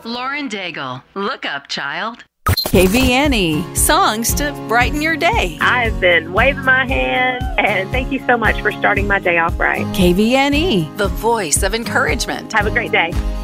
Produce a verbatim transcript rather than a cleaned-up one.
Lauren Daigle. Look up, child. K V N E, songs to brighten your day. I've been waving my hand, and thank you so much for starting my day off right. K V N E, the voice of encouragement. Have a great day.